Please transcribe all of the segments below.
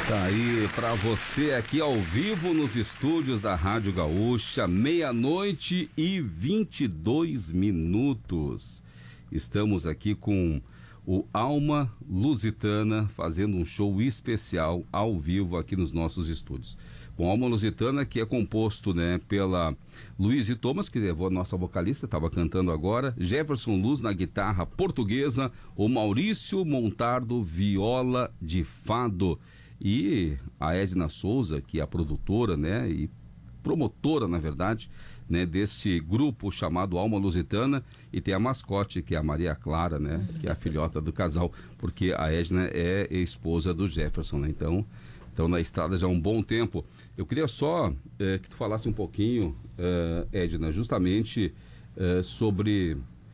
Tá aí para você aqui ao vivo nos estúdios da Rádio Gaúcha, 00:22. Estamos aqui com o Alma Lusitana fazendo um show especial ao vivo aqui nos nossos estúdios. Bom, Alma Lusitana, que é composto, né, pela Luiz Thomas, que levou a nossa vocalista, estava cantando agora, Jefferson Luz na guitarra portuguesa, o Maurício Montardo viola de fado e a Edna Souza, que é a produtora, né, e promotora, na verdade, né, desse grupo chamado Alma Lusitana, e tem a mascote, que é a Maria Clara, né, que é a filhota do casal, porque a Edna é esposa do Jefferson, né, então na estrada já há um bom tempo. Eu queria só que tu falasse um pouquinho, Edna, justamente sobre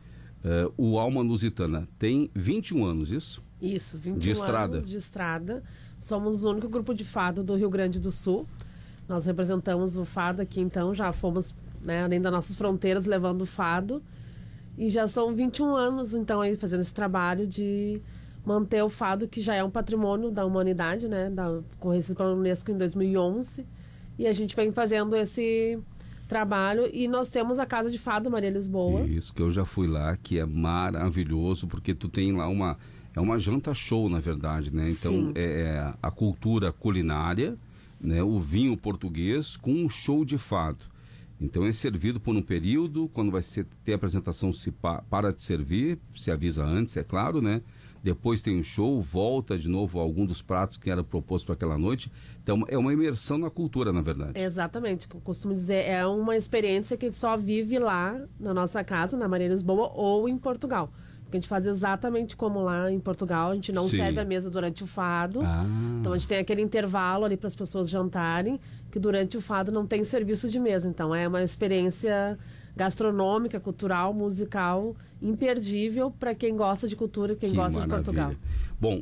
o Alma Lusitana. Tem 21 anos, isso? Isso, 21 de estrada. anos de estrada. Somos o único grupo de fado do Rio Grande do Sul. Nós representamos o fado aqui, então já fomos, né, além das nossas fronteiras, levando o fado. E já são 21 anos, então, aí fazendo esse trabalho de manter o fado, que já é um patrimônio da humanidade, né, conhecido pela Unesco em 2011. E a gente vem fazendo esse trabalho, e nós temos a Casa de Fado Maria Lisboa. Isso, que eu já fui lá, que é maravilhoso, porque tu tem lá uma janta show, na verdade, né? Então, Sim. é a cultura culinária, né? O vinho português com um show de fado. Então, é servido por um período, quando vai ter a apresentação, se para de servir, se avisa antes, é claro, né? Depois tem um show, volta de novo a algum dos pratos que era proposto para aquela noite. Então, é uma imersão na cultura, na verdade. Exatamente, que eu costumo dizer, é uma experiência que só vive lá na nossa casa, na Maria Lisboa, ou em Portugal. Porque a gente faz exatamente como lá em Portugal, a gente não Sim. serve a mesa durante o fado. Então a gente tem aquele intervalo ali para as pessoas jantarem, que durante o fado não tem serviço de mesa. Então é uma experiência gastronômica, cultural, musical, imperdível para quem gosta de cultura e quem gosta de Portugal. Bom,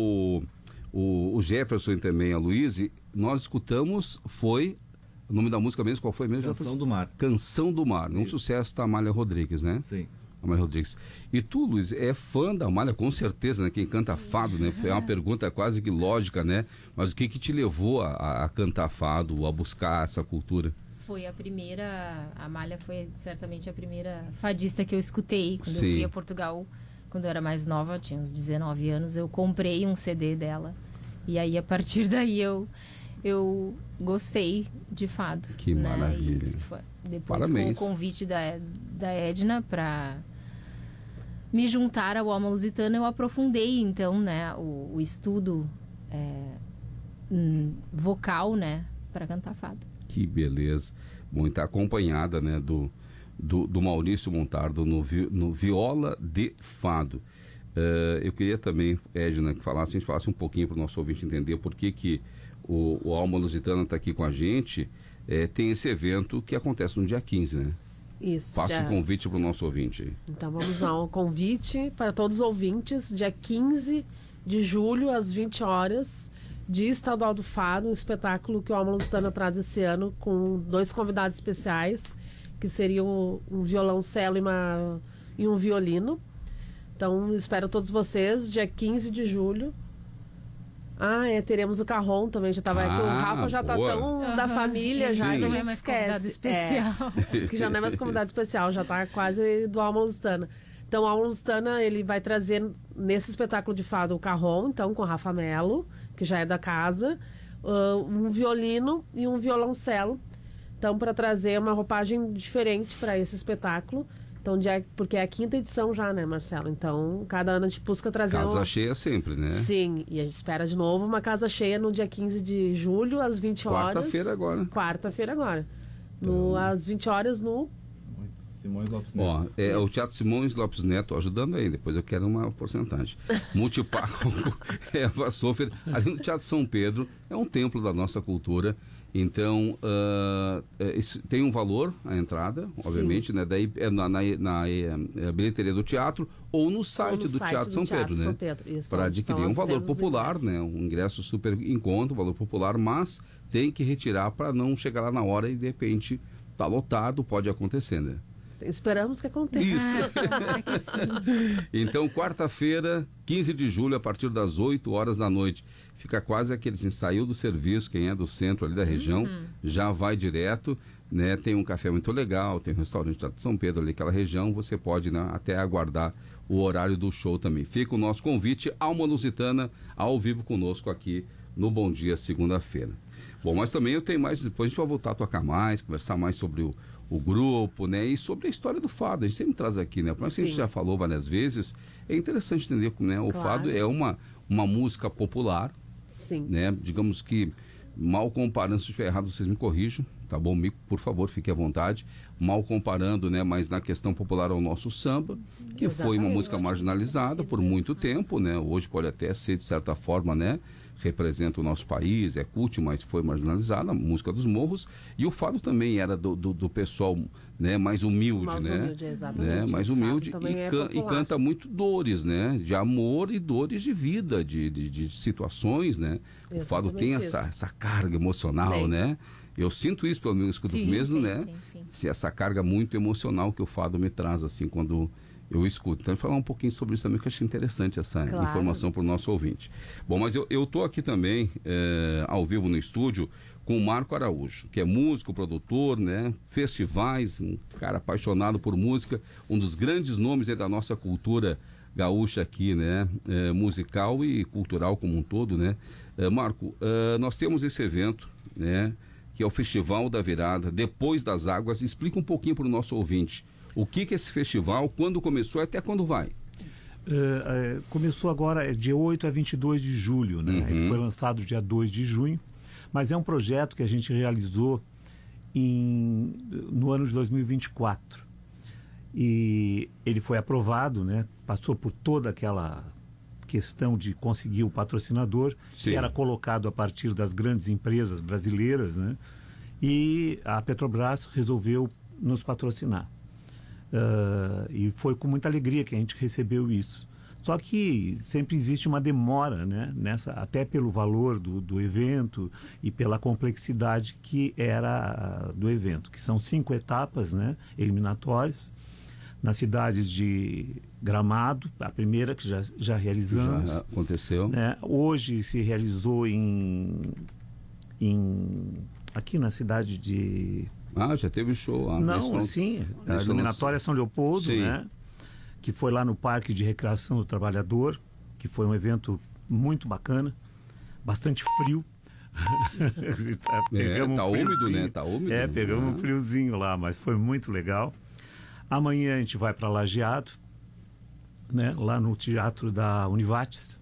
o Jefferson e também a Luiz, nós escutamos, foi... O nome da música mesmo, qual foi mesmo? Canção do Mar. Canção do Mar, um sucesso da Amália Rodrigues, né? Sim. Amália Rodrigues. E tu, Luiz, é fã da Amália, com certeza, né? Quem canta fado, né? É uma pergunta quase que lógica, né? Mas o que te levou a cantar fado, a buscar essa cultura? Foi a primeira, a Amália foi certamente a primeira fadista que eu escutei quando Sim. eu fui a Portugal, quando eu era mais nova, eu tinha uns 19 anos, eu comprei um CD dela, e aí a partir daí eu gostei de fado. Que maravilha. Depois, parabéns. com o convite da Edna para me juntar ao Alma Lusitana, eu aprofundei então, né, o estudo vocal, né, para cantar fado. Que beleza. Bom, está acompanhada, né, do Maurício Montardo no viola de fado. Eu queria também, Edna, que a gente falasse um pouquinho para o nosso ouvinte entender por que o Alma Lusitana está aqui com a gente. Tem esse evento que acontece no dia 15, né? Isso. Passa o convite para o nosso ouvinte. Então vamos ao convite para todos os ouvintes, dia 15 de julho, às 20 horas, Dia Estadual do Fado, um espetáculo que o Alma Lusitana traz esse ano com 2 convidados especiais, que seriam um violoncelo e um violino. Então espero todos vocês, dia 15 de julho. Teremos o Carrom também, já estava aqui, o Rafa já está tão da família, já que a gente esquece. Especial. Que já não é mais convidado especial, já está quase do Alma Lusitana. Então, o Alma Lusitana, ele vai trazer nesse espetáculo de fado o Carrom, então, com o Rafa Mello, que já é da casa, um violino e um violoncelo. Então, para trazer uma roupagem diferente para esse espetáculo. Então, porque é a 5ª edição já, né, Marcelo? Então, cada ano a gente busca trazer... Casa cheia sempre, né? Sim, e a gente espera de novo uma casa cheia no dia 15 de julho, às 20 horas. Quarta-feira agora. Às 20 horas no... Simões Lopes Neto. O Teatro Simões Lopes Neto ajudando aí, depois eu quero uma porcentagem. Multipaco, Eva Sofer, ali no Teatro São Pedro, é um templo da nossa cultura. Então, isso tem um valor, a entrada, obviamente, né? Daí é na bilheteria do teatro ou no site do Teatro São Pedro, né? Para adquirir um valor popular, né? Um ingresso super em conta, um valor popular, mas tem que retirar para não chegar lá na hora e de repente tá lotado, pode acontecer, né? Esperamos que aconteça. Isso. Então, quarta-feira, 15 de julho, a partir das 8 horas da noite. Fica quase aquele, assim, saiu do serviço, quem é do centro ali da região, já vai direto, né? Tem um café muito legal, tem um restaurante de São Pedro ali, aquela região, você pode, né, até aguardar o horário do show também. Fica o nosso convite, Alma Lusitana, ao vivo conosco aqui no Bom Dia, segunda-feira. Bom, mas também eu tenho mais, depois a gente vai voltar a tocar mais, conversar mais sobre o grupo, né, e sobre a história do fado. A gente sempre traz aqui, né, por mais que a gente já falou várias vezes, é interessante entender como, né, o fado é uma música popular, Sim. né, digamos que, mal comparando, se estiver errado, vocês me corrijam, tá bom, Mico, por favor, fique à vontade, mal comparando, né, mas na questão popular ao nosso samba, que foi uma música marginalizada por muito tempo, né, hoje pode até ser, de certa forma, né, representa o nosso país, é culto, mas foi marginalizada, a música dos morros, e o fado também era do pessoal, né, mais humilde, Mais né? humilde, exatamente. Né? Mais humilde e canta muito dores, né? De amor e dores de vida, de situações, né? Exatamente. O fado tem essa carga emocional, né? Eu sinto isso pelo meu escudo mesmo, né? Sim. Essa carga muito emocional que o fado me traz, assim, quando eu escuto. Então, eu vou falar um pouquinho sobre isso também, que eu achei interessante essa informação para o nosso ouvinte. Bom, mas eu estou aqui também, ao vivo no estúdio, com o Marco Araújo, que é músico, produtor, né? Festivais, um cara apaixonado por música, um dos grandes nomes da nossa cultura gaúcha aqui, né? Musical e cultural como um todo, né? Marco, nós temos esse evento, né? Que é o Festival da Virada, Depois das Águas. Explica um pouquinho para o nosso ouvinte. O que é esse festival, quando começou e até quando vai? Começou agora de 8 a 22 de julho, né? Ele foi lançado dia 2 de junho, mas é um projeto que a gente realizou no ano de 2024. E ele foi aprovado, né? Passou por toda aquela questão de conseguir o patrocinador, que era colocado a partir das grandes empresas brasileiras, né? E a Petrobras resolveu nos patrocinar. E foi com muita alegria que a gente recebeu isso. Só que sempre existe uma demora, né, até pelo valor do evento e pela complexidade que era do evento, que são 5 etapas, né, eliminatórias, nas cidades de Gramado, a primeira que já realizamos. Já aconteceu. Né, hoje se realizou aqui na cidade de... já teve show lá. Não, sim. A eliminatória São Leopoldo, né? Que foi lá no Parque de Recreação do Trabalhador, que foi um evento muito bacana, bastante frio. Tá úmido, né? Tá úmido. Pegamos um friozinho lá, mas foi muito legal. Amanhã a gente vai para Lajeado, né? Lá no Teatro da Univates.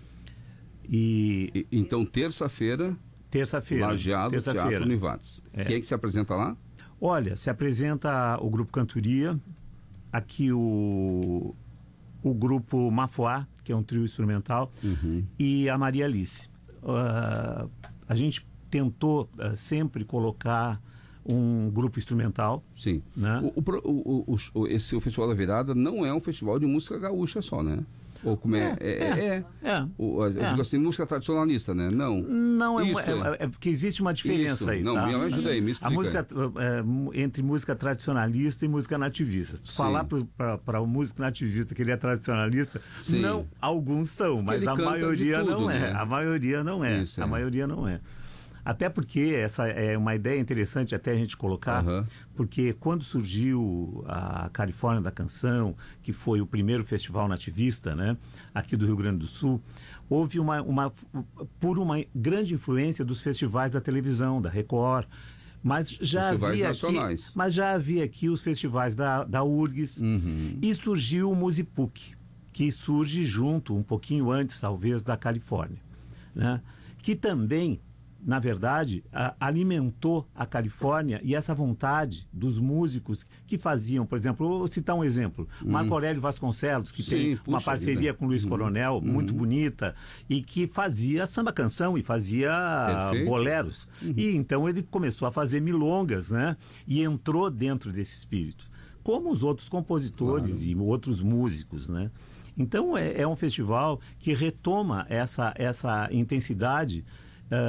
Então, terça-feira, Lajeado, Teatro Univates. Quem é que se apresenta lá? Olha, se apresenta o Grupo Cantoria, aqui o Grupo Mafuá, que é um trio instrumental, e a Maria Alice. A gente tentou sempre colocar um grupo instrumental. Sim. Né? O Festival da Virada não é um festival de música gaúcha só, né? Ou como eu digo assim, música tradicionalista, né? Não, é porque existe uma diferença aí, Não, tá? me ajuda aí, me explica. A música, entre música tradicionalista e música nativista. Falar para o músico nativista que ele é tradicionalista, não, alguns são, mas a maioria não é. Né? A maioria não é. A maioria não é. Até porque essa é uma ideia interessante até a gente colocar, porque quando surgiu a Califórnia da Canção, que foi o primeiro festival nativista, né, aqui do Rio Grande do Sul, houve por uma grande influência dos festivais da televisão, da Record, mas já havia aqui os festivais da URGS, e surgiu o Musipuc, que surge junto, um pouquinho antes, talvez, da Califórnia, né, que também, na verdade, alimentou a Califórnia e essa vontade dos músicos que faziam, por exemplo, vou citar um exemplo, Marco Aurélio Vasconcelos, que tem uma parceria com Luiz Coronel, muito bonita, e que fazia samba-canção e fazia boleros. E então ele começou a fazer milongas, né? E entrou dentro desse espírito, como os outros compositores e outros músicos, né? Então é um festival que retoma essa intensidade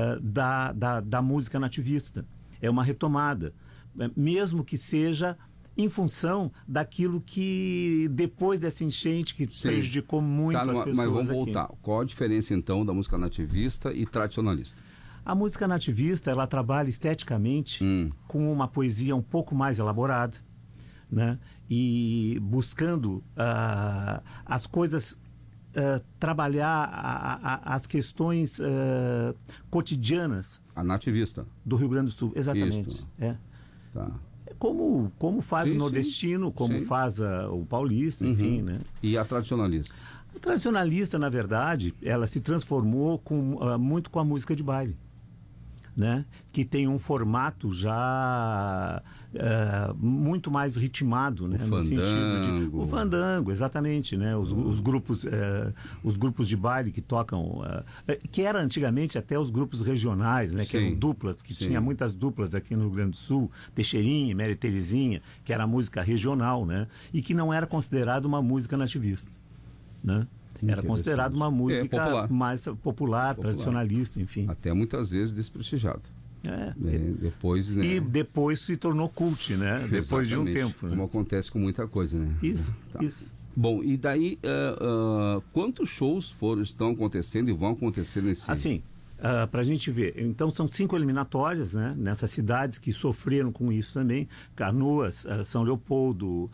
da música nativista. É uma retomada, mesmo que seja em função daquilo que depois dessa enchente que prejudicou muito as pessoas. Mas vamos aqui. voltar. Qual a diferença então da música nativista e tradicionalista? A música nativista, ela trabalha esteticamente com uma poesia um pouco mais elaborada, né? E buscando as coisas, trabalhar as questões cotidianas. A nativista. Do Rio Grande do Sul, exatamente. Tá. Como faz o nordestino, como faz o paulista, enfim, né? E a tradicionalista? A tradicionalista, na verdade, ela se transformou muito com a música de baile, né? Que tem um formato já muito mais ritmado, né? No fandango. O fandango, exatamente, né? Os grupos de baile que tocam, que era antigamente até os grupos regionais, né? Que eram duplas, que tinha muitas duplas aqui no Rio Grande do Sul, Teixeirinha, Mary Terezinha, que era música regional, né? E que não era considerada uma música nativista, né? Era considerado uma música mais popular, tradicionalista, enfim. Até muitas vezes desprestigiada. Depois, né? E depois se tornou cult, né? Depois de um tempo. Como acontece com muita coisa, né? Isso. Bom, e daí, quantos shows estão acontecendo e vão acontecer nesse... Assim, para a gente ver, então são 5 eliminatórias, né? Nessas cidades que sofreram com isso também. Canoas, São Leopoldo...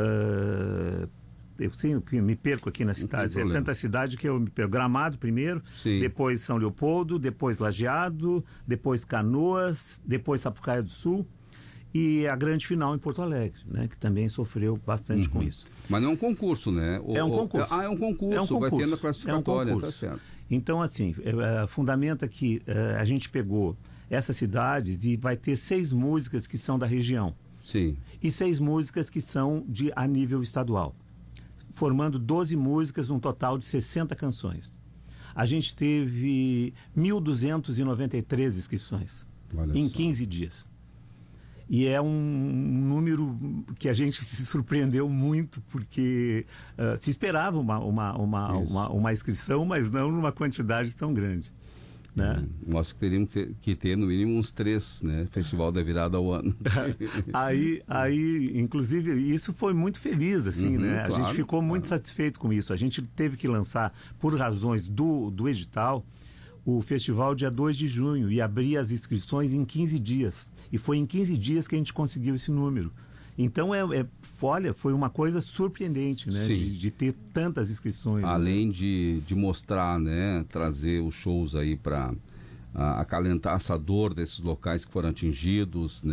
Eu me perco aqui nas cidades. É tanta cidade que eu me perco. Gramado primeiro, depois São Leopoldo, depois Lajeado, depois Canoas, depois Sapucaia do Sul e a grande final em Porto Alegre, né? Que também sofreu bastante com isso. Mas não é um concurso, né? É um concurso. É um concurso. Vai ter na classificatória, tá certo. Então, assim, fundamenta que a gente pegou essas cidades e vai ter 6 músicas que são da região. Sim. E 6 músicas que são a nível estadual, formando 12 músicas, um total de 60 canções. A gente teve 1.293 inscrições em 15 dias. E é um número que a gente se surpreendeu muito, porque se esperava uma inscrição, mas não numa quantidade tão grande. Né? Nós teríamos que ter no mínimo uns 3, né? Festival da virada ao ano. aí, inclusive, isso foi muito feliz, assim, né? Claro, a gente ficou muito satisfeito com isso. A gente teve que lançar, por razões do edital, o festival dia 2 de junho e abrir as inscrições em 15 dias. E foi em 15 dias que a gente conseguiu esse número. Então, olha, foi uma coisa surpreendente, né? De ter tantas inscrições. Além de mostrar, né? Trazer os shows aí para acalentar essa dor desses locais que foram atingidos, né?